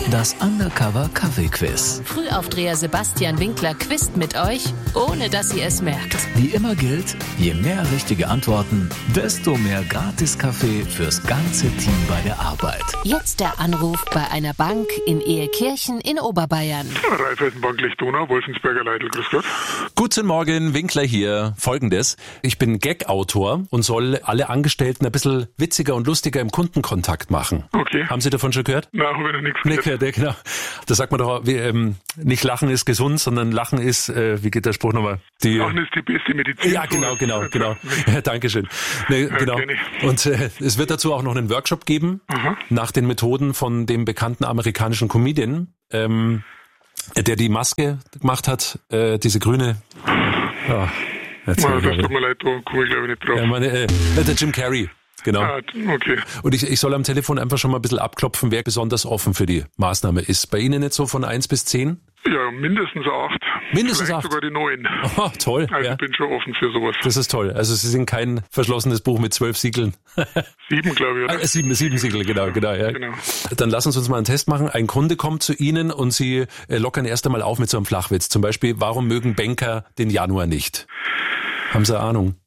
Das Undercover Kaffee-Quiz. Frühaufdreher Sebastian Winkler quizt mit euch, ohne dass ihr es merkt. Wie immer gilt, je mehr richtige Antworten, desto mehr Gratis-Kaffee fürs ganze Team bei der Arbeit. Jetzt der Anruf bei einer Bank in Ehekirchen in Oberbayern. Raiffeisenbank Lichtona, Wolfensberger Leitl, grüß Gott. Guten Morgen, Winkler hier. Folgendes: Ich bin Gag-Autor und soll alle Angestellten ein bisschen witziger und lustiger im Kundenkontakt machen. Okay. Haben Sie davon schon gehört? Nein, habe ich noch nichts Nee, gehört. genau. Da sagt man doch, nicht Lachen ist gesund, sondern Lachen ist, wie geht der Spruch nochmal? Lachen ist die beste Medizin. Ja, genau. Ja, Dankeschön. Nee, genau. kenn ich. Und es wird dazu auch noch einen Workshop geben, nach den Methoden von dem bekannten amerikanischen Comedian, der die Maske gemacht hat, diese grüne. Ja, Das tut mir leid, da komme ich glaube ich nicht drauf. Der Jim Carrey. Genau. Ah, okay. Und ich soll am Telefon einfach schon mal ein bisschen abklopfen, wer besonders offen für die Maßnahme ist. Bei Ihnen jetzt so von 1 bis 10? Ja, mindestens 8. Mindestens Vielleicht 8? sogar die 9. Oh, toll. Also Ja. ich bin schon offen für sowas. Das ist toll. Also Sie sind kein verschlossenes Buch mit 12 Siegeln. 7, glaube ich, oder? 7 Siegel, genau. Ja. Genau. Dann lassen Sie uns mal einen Test machen. Ein Kunde kommt zu Ihnen und Sie lockern erst einmal auf mit so einem Flachwitz. Zum Beispiel, warum mögen Banker den Januar nicht? Haben Sie eine Ahnung?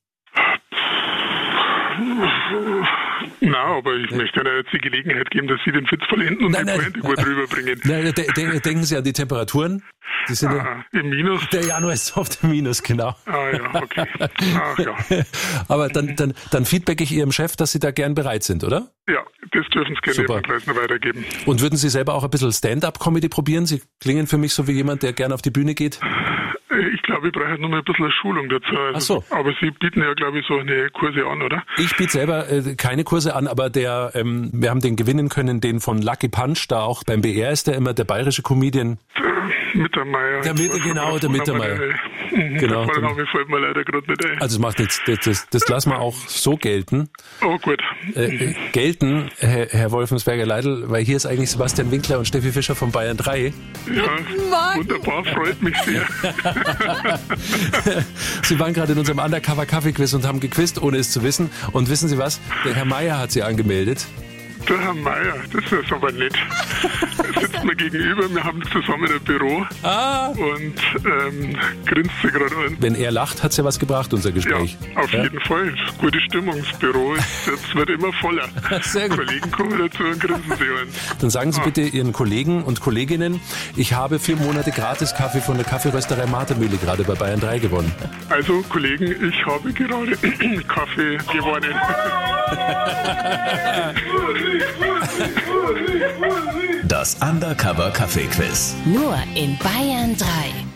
Na, aber ich möchte Ihnen jetzt die Gelegenheit geben, dass Sie den Witz vollenden und die Pointe gut rüberbringen. Nein, denken Sie an die Temperaturen. Die sind Im Minus? Der Januar ist auf dem Minus, genau. Ah ja, okay. Ach ja. Aber dann feedback ich Ihrem Chef, dass Sie da gern bereit sind, oder? Ja, das dürfen Sie gerne Super. ebenfalls noch weitergeben. Und würden Sie selber auch ein bisschen Stand-up-Comedy probieren? Sie klingen für mich so wie jemand, der gern auf die Bühne geht. Ich glaube, ich brauche halt noch mal ein bisschen eine Schulung dazu. Also, Ach so. Aber Sie bieten ja, glaube ich, so eine Kurse an, oder? Ich biete selber keine Kurse an, aber wir haben den gewinnen können, den von Lucky Punch, da auch beim BR ist der immer der bayerische Comedian. Mittermeier. Der Mittermeier. Genau. Der Name fällt mir leider gerade nicht ein. Also es macht nichts, das lassen wir auch so gelten. Oh, gut. Gelten, Herr Wolfensberger Leitl, weil hier ist eigentlich Sebastian Winkler und Steffi Fischer von Bayern 3. Ja, wunderbar, freut mich sehr. Sie waren gerade in unserem Undercover Kaffee-Quiz und haben gequizt, ohne es zu wissen. Und wissen Sie was? Der Herr Meier hat Sie angemeldet. Der Herr Meier, das ist aber nett. Er sitzt mir gegenüber, wir haben zusammen ein Büro und grinst sich gerade an. Wenn er lacht, hat's ja was gebracht, unser Ja, Gespräch. auf jeden Fall. Gute Stimmung. Das Büro jetzt wird immer voller. Sehr gut. Kollegen kommen dazu und grinsen sich an. Dann sagen Sie bitte Ihren Kollegen und Kolleginnen, ich habe 4 Monate gratis Kaffee von der Kaffeerösterei Martermühle gerade bei Bayern 3 gewonnen. Also, Kollegen, ich habe gerade Kaffee gewonnen. Das Undercover Kaffee-Quiz. Nur in Bayern 3.